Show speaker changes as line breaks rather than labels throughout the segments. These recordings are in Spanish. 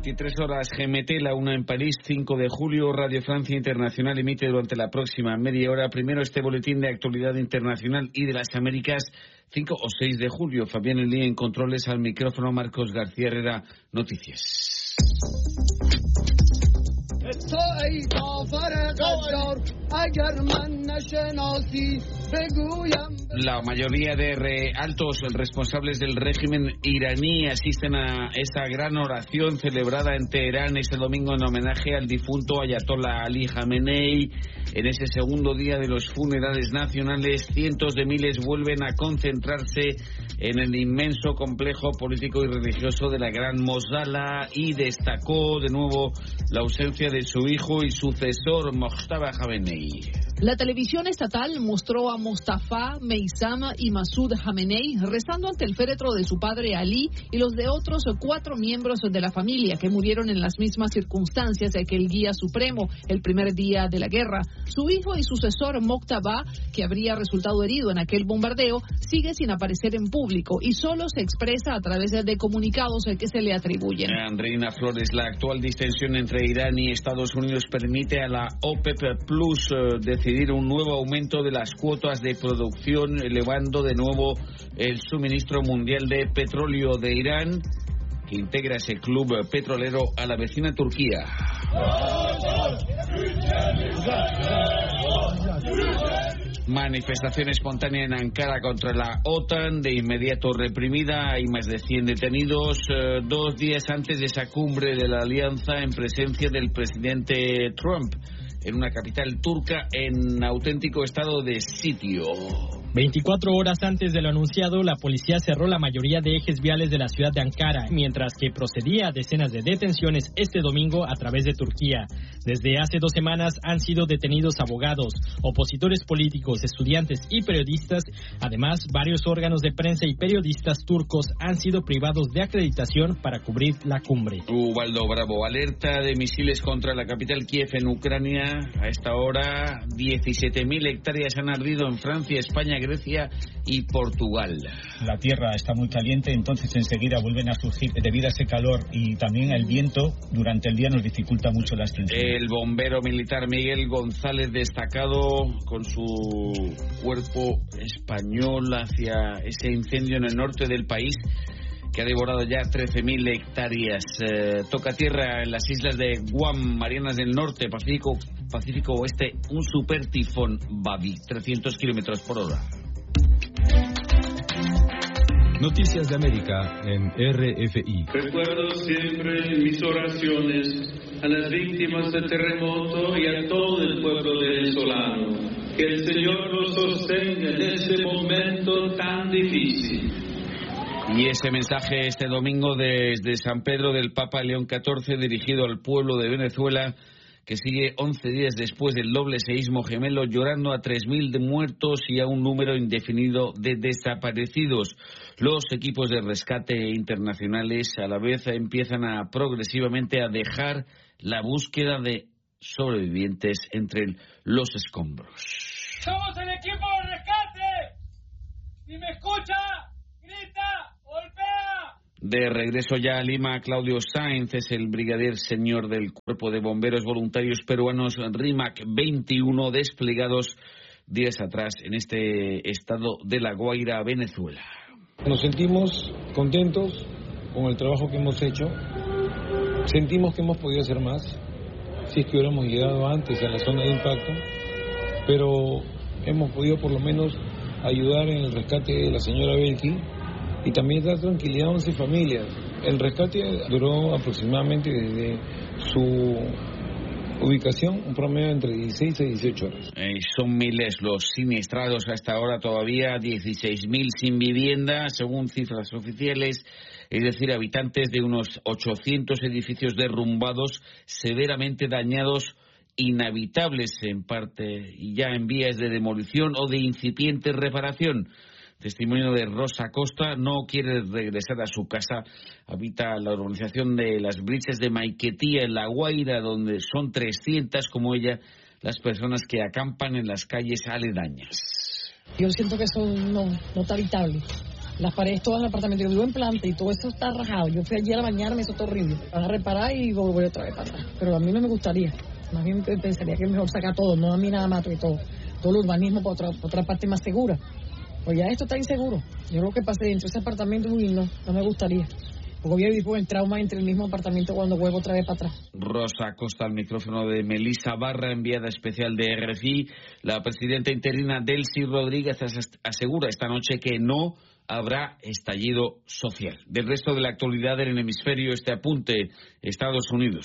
23 horas GMT, la 1 en París, 5 de julio. Radio Francia Internacional emite durante la próxima media hora primero este boletín de actualidad internacional y de las Américas, 5 o 6 de julio. Fabián Elí en controles, al micrófono Marcos García Herrera, noticias. La mayoría de altos responsables del régimen iraní asisten a esta gran oración celebrada en Teherán este domingo en homenaje al difunto Ayatollah Ali Khamenei. En ese segundo día de los funerales nacionales, cientos de miles vuelven a concentrarse en el inmenso complejo político y religioso de la Gran Mosala, y destacó de nuevo la ausencia de su hijo y sucesor Mojtaba Khamenei.
La televisión estatal mostró a Mostafa, Meissama y Masud Khamenei rezando ante el féretro de su padre Ali y los de otros 4 miembros de la familia que murieron en las mismas circunstancias que el guía supremo el primer día de la guerra. Su hijo y sucesor Mojtaba, que habría resultado herido en aquel bombardeo, sigue sin aparecer en público y solo se expresa a través de comunicados que se le atribuyen.
Andreina Flores, la actual distensión entre Irán y Estados Unidos permite a la OPEP Plus decidir un nuevo aumento de las cuotas de producción, elevando de nuevo el suministro mundial de petróleo de Irán, que integra ese club petrolero a la vecina Turquía. Manifestación espontánea en Ankara contra la OTAN, de inmediato reprimida. Hay más de 100 detenidos 2 días antes de esa cumbre de la alianza en presencia del presidente Trump en una capital turca en auténtico estado de sitio.
24 horas antes de lo anunciado, la policía cerró la mayoría de ejes viales de la ciudad de Ankara, mientras que procedía a decenas de detenciones este domingo a través de Turquía. Desde hace 2 semanas han sido detenidos abogados, opositores políticos, estudiantes y periodistas. Además, varios órganos de prensa y periodistas turcos han sido privados de acreditación para cubrir la cumbre.
Ubaldo Bravo, alerta de misiles contra la capital Kiev en Ucrania. A esta hora, 17.000 hectáreas han ardido en Francia, España, Grecia y Portugal.
La tierra está muy caliente, entonces enseguida vuelven a surgir debido a ese calor, y también el viento durante el día nos dificulta mucho la extinción.
El bombero militar Miguel González, destacado con su cuerpo español hacia ese incendio en el norte del país que ha devorado ya 13.000 hectáreas. Toca tierra en las islas de Guam, Marianas del Norte, Pacífico Oeste, un super tifón Babi, 300 kilómetros por hora.
Noticias de América en RFI.
Recuerdo siempre en mis oraciones a las víctimas del terremoto y a todo el pueblo venezolano. Que el Señor los sostenga en ese momento tan difícil.
Y ese mensaje este domingo desde San Pedro del Papa León XIV, dirigido al pueblo de Venezuela, que sigue 11 días después del doble seísmo gemelo, llorando a 3.000 muertos y a un número indefinido de desaparecidos. Los equipos de rescate internacionales a la vez empiezan progresivamente a dejar la búsqueda de sobrevivientes entre los escombros.
¡Somos el equipo de rescate! ¡Si me escucha, grita! ¡Golpea!
De regreso ya a Lima, Claudio Sáenz es el brigadier señor del Cuerpo de Bomberos Voluntarios Peruanos RIMAC 21, desplegados días atrás en este estado de La Guaira, Venezuela.
Nos sentimos contentos con el trabajo que hemos hecho. Sentimos que hemos podido hacer más, si es que hubiéramos llegado antes a la zona de impacto, pero hemos podido por lo menos ayudar en el rescate de la señora Belki y también dar tranquilidad a 11 familias. El rescate duró aproximadamente desde su ubicación un promedio entre 16 a 18 horas.
Son miles los siniestrados hasta ahora, todavía 16.000 sin vivienda, según cifras oficiales, es decir, habitantes de unos 800 edificios derrumbados, severamente dañados, inhabitables en parte y ya en vías de demolición o de incipiente reparación. Testimonio de Rosa Costa, no quiere regresar a su casa. Habita la urbanización de las Briches de Maiquetía, en La Guaira, donde son 300 como ella las personas que acampan en las calles aledañas.
Yo siento que eso no está habitable. Las paredes todas del apartamento, yo vivo en planta y todo eso está rajado. Yo fui ayer a bañarme, eso está horrible. Van a reparar y voy otra vez para atrás. Pero a mí no me gustaría. Más bien pensaría que es mejor sacar todo, no a mí nada más todo el urbanismo para otra parte más segura. Pues ya esto está inseguro. Yo lo que pasé dentro de ese apartamento, no me gustaría. Porque voy a vivir con el trauma entre el mismo apartamento cuando vuelvo otra vez para atrás.
Rosa Costa, al micrófono de Melissa Barra, enviada especial de RFI. La presidenta interina Delcy Rodríguez asegura esta noche que no habrá estallido social. Del resto de la actualidad del hemisferio, este apunte: Estados Unidos.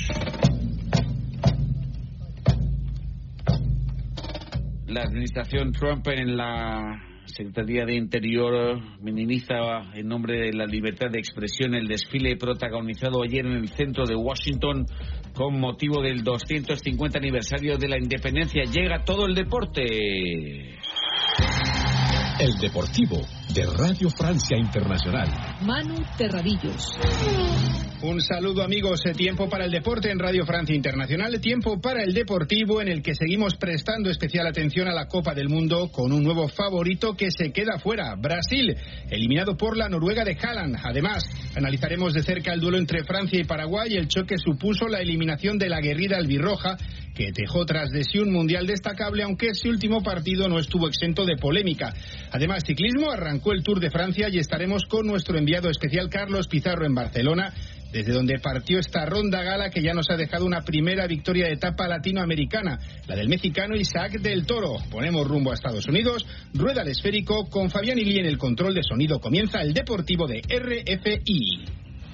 La administración Trump en la Secretaría de Interior minimiza en nombre de la libertad de expresión el desfile protagonizado ayer en el centro de Washington con motivo del 250 aniversario de la independencia. Llega todo el deporte.
El Deportivo de Radio Francia Internacional.
Manu Terradillos.
Un saludo, amigos. Tiempo para el deporte en Radio Francia Internacional. Tiempo para el deportivo en el que seguimos prestando especial atención a la Copa del Mundo con un nuevo favorito que se queda fuera: Brasil, eliminado por la Noruega de Haaland. Además, analizaremos de cerca el duelo entre Francia y Paraguay. El choque supuso la eliminación de la aguerrida albirroja, que dejó tras de sí un mundial destacable, aunque ese último partido no estuvo exento de polémica. Además, ciclismo, arrancó el Tour de Francia y estaremos con nuestro enviado especial Carlos Pizarro en Barcelona, desde donde partió esta ronda gala que ya nos ha dejado una primera victoria de etapa latinoamericana, la del mexicano Isaac del Toro. Ponemos rumbo a Estados Unidos, rueda el esférico, con Fabián Ili en el control de sonido. Comienza el Deportivo de RFI.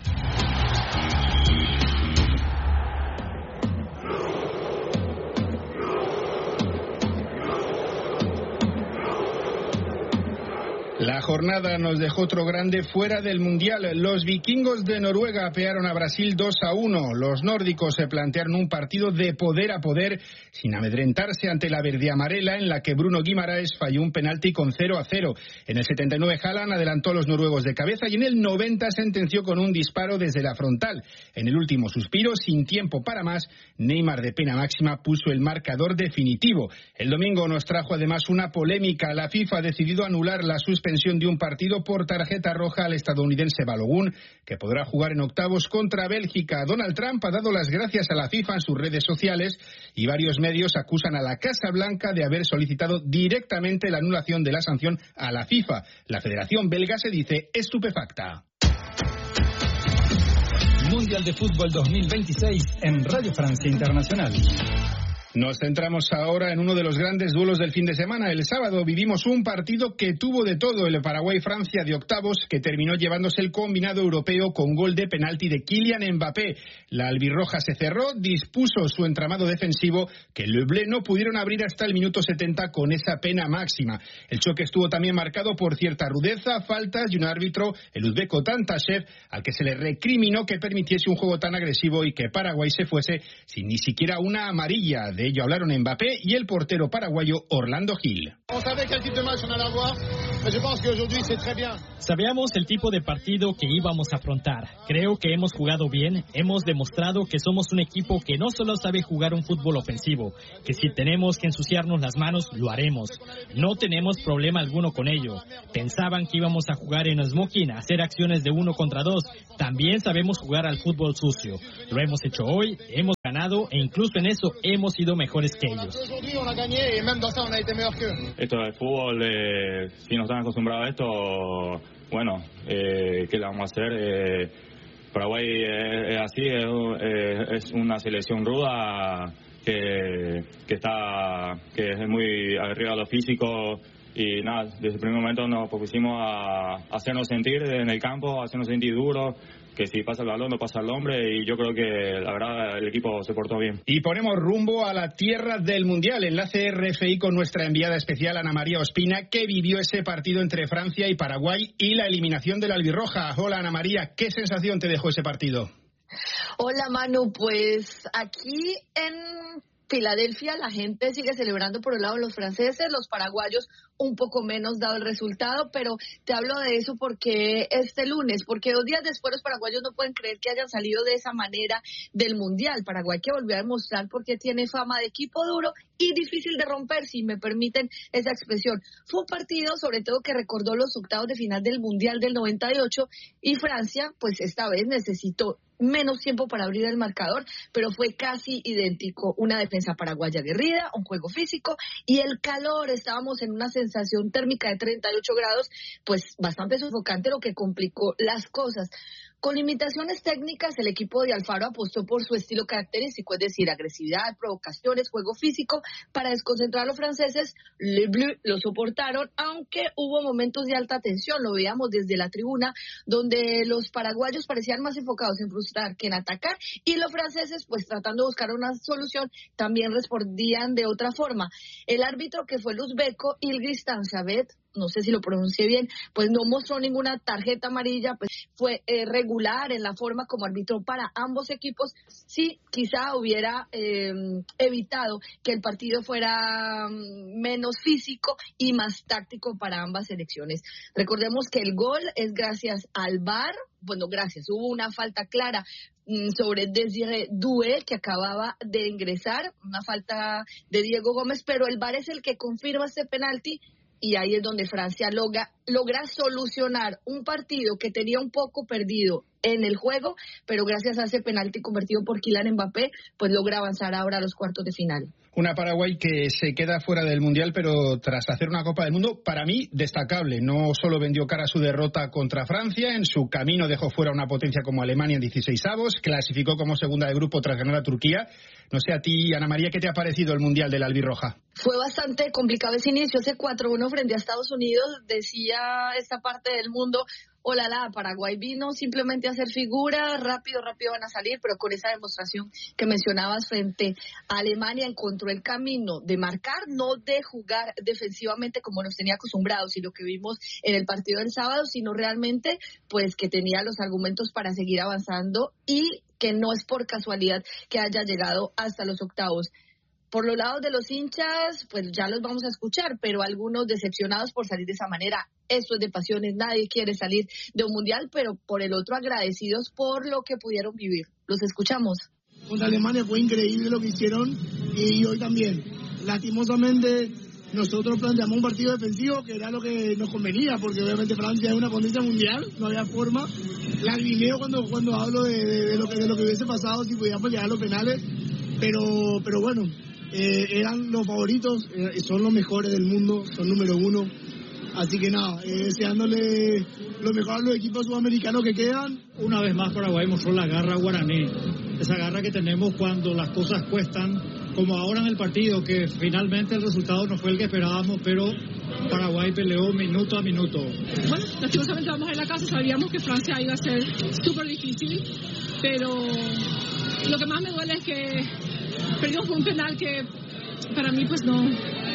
La jornada nos dejó otro grande fuera del Mundial. Los vikingos de Noruega apearon a Brasil 2-1. Los nórdicos se plantearon un partido de poder a poder, sin amedrentarse ante la verdiamarela, en la que Bruno Guimaraes falló un penalti con 0-0. En el 79 Haaland adelantó a los noruegos de cabeza y en el 90 sentenció con un disparo desde la frontal. En el último suspiro, sin tiempo para más, Neymar de pena máxima puso el marcador definitivo. El domingo nos trajo además una polémica. La FIFA ha decidido anular la suspensión de un partido por tarjeta roja al estadounidense Balogun, que podrá jugar en octavos contra Bélgica. Donald Trump ha dado las gracias a la FIFA en sus redes sociales y varios medios acusan a la Casa Blanca de haber solicitado directamente la anulación de la sanción a la FIFA. La Federación Belga se dice estupefacta.
Mundial de Fútbol 2026 en Radio Francia Internacional.
Nos centramos ahora en uno de los grandes duelos del fin de semana. El sábado vivimos un partido que tuvo de todo: el Paraguay-Francia de octavos, que terminó llevándose el combinado europeo con gol de penalti de Kylian Mbappé. La albirroja se cerró, dispuso su entramado defensivo, que Le Bleu no pudieron abrir hasta el minuto 70 con esa pena máxima. El choque estuvo también marcado por cierta rudeza, faltas y un árbitro, el uzbeko Tantashev, al que se le recriminó que permitiese un juego tan agresivo y que Paraguay se fuese sin ni siquiera una amarilla. De ello hablaron Mbappé y el portero paraguayo Orlando Gil.
Sabíamos el tipo de partido que íbamos a afrontar. Creo que hemos jugado bien, hemos demostrado que somos un equipo que no solo sabe jugar un fútbol ofensivo, que si tenemos que ensuciarnos las manos, lo haremos. No tenemos problema alguno con ello. Pensaban que íbamos a jugar en smoking, a hacer acciones de 1 contra 2. También sabemos jugar al fútbol sucio. Lo hemos hecho hoy, hemos ganado e incluso en eso hemos sido mejores que ellos.
Esto es fútbol, si no están acostumbrados a esto, bueno, ¿qué le vamos a hacer? Paraguay es así, es una selección ruda que es muy arriba de lo físico. Y nada, desde el primer momento nos propusimos a hacernos sentir en el campo, a hacernos sentir duros, que si pasa el balón no pasa el hombre, y yo creo que la verdad el equipo se portó bien.
Y ponemos rumbo a la tierra del Mundial. Enlace RFI con nuestra enviada especial Ana María Ospina, que vivió ese partido entre Francia y Paraguay y la eliminación de la albirroja. Hola Ana María, ¿qué sensación te dejó ese partido?
Hola Manu, pues aquí en Filadelfia, la gente sigue celebrando por el lado de los franceses, los paraguayos un poco menos dado el resultado, pero te hablo de eso porque este lunes, porque 2 días después los paraguayos no pueden creer que hayan salido de esa manera del Mundial. Paraguay que volvió a demostrar porque tiene fama de equipo duro y difícil de romper, si me permiten esa expresión. Fue un partido sobre todo que recordó los octavos de final del Mundial del 98 y Francia pues esta vez necesitó menos tiempo para abrir el marcador, pero fue casi idéntico. Una defensa paraguaya aguerrida, un juego físico y el calor. Estábamos en una sensación térmica de 38 grados, pues bastante sofocante, lo que complicó las cosas. Con limitaciones técnicas, el equipo de Alfaro apostó por su estilo característico, es decir, agresividad, provocaciones, juego físico, para desconcentrar a los franceses. Les Bleus lo soportaron, aunque hubo momentos de alta tensión, lo veíamos desde la tribuna, donde los paraguayos parecían más enfocados en frustrar que en atacar, y los franceses, pues tratando de buscar una solución, también respondían de otra forma. El árbitro, que fue el uzbeco Ilgiz Tansavet, no sé si lo pronuncié bien, pues no mostró ninguna tarjeta amarilla, pues fue regular en la forma como arbitró para ambos equipos. Sí, quizá hubiera evitado que el partido fuera menos físico y más táctico para ambas selecciones. Recordemos que el gol es gracias al VAR, hubo una falta clara sobre Désiré Doué, que acababa de ingresar, una falta de Diego Gómez, pero el VAR es el que confirma este penalti. Y ahí es donde Francia logra solucionar un partido que tenía un poco perdido en el juego, pero gracias a ese penalti convertido por Kylian Mbappé, pues logra avanzar ahora a los cuartos de final.
Una Paraguay que se queda fuera del Mundial, pero tras hacer una Copa del Mundo, para mí, destacable. No solo vendió cara a su derrota contra Francia, en su camino dejó fuera una potencia como Alemania en 16avos, clasificó como segunda de grupo tras ganar a Turquía. No sé a ti, Ana María, ¿qué te ha parecido el Mundial de la albirroja?
Fue bastante complicado ese inicio, ese 4-1 frente a Estados Unidos. Decía esta parte del mundo, Paraguay vino simplemente a hacer figura, rápido van a salir, pero con esa demostración que mencionabas frente a Alemania encontró el camino de marcar, no de jugar defensivamente como nos tenía acostumbrados y lo que vimos en el partido del sábado, sino realmente pues que tenía los argumentos para seguir avanzando y que no es por casualidad que haya llegado hasta los octavos. Por los lados de los hinchas, pues ya los vamos a escuchar, pero algunos decepcionados por salir de esa manera. Esto es de pasiones, nadie quiere salir de un mundial, pero por el otro agradecidos por lo que pudieron vivir. Los escuchamos.
Contra Alemania fue increíble lo que hicieron y hoy también. Lastimosamente nosotros planteamos un partido defensivo que era lo que nos convenía, porque obviamente Francia es una potencia mundial, no había forma. Lagrimeo cuando hablo de lo que hubiese pasado si pudiéramos llegar a los penales, pero bueno. Eran los favoritos, son los mejores del mundo, son número 1, así que nada, deseándole lo mejor a los equipos sudamericanos que quedan.
Una vez más Paraguay mostró la garra guaraní, esa garra que tenemos cuando las cosas cuestan, como ahora en el partido, que finalmente el resultado no fue el que esperábamos, pero Paraguay peleó minuto a minuto.
Bueno, lastimosamente vamos a ir a casa, sabíamos que Francia iba a ser súper difícil, pero lo que más me duele es que perdimos por un penal que para mí pues no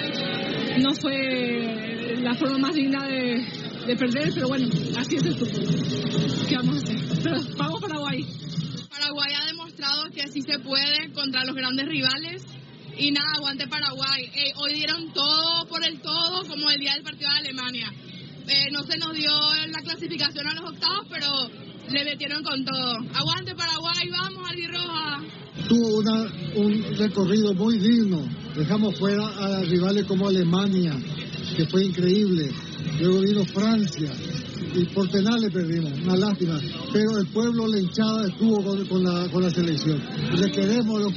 fue la forma más digna de perder, pero bueno, así es el fútbol. ¿Qué vamos a hacer? Pero vamos Paraguay.
Paraguay ha demostrado que sí se puede contra los grandes rivales y nada, aguante Paraguay. Hoy dieron todo por el todo, como el día del partido de Alemania. No se nos dio la clasificación a los octavos, pero le metieron con todo. Aguante Paraguay, vamos albirroja.
Tuvo un recorrido muy digno. Dejamos fuera a rivales como Alemania, que fue increíble. Luego vino Francia y por penales perdimos, una lástima. Pero el pueblo, la hinchada, estuvo con la selección. Le queremos.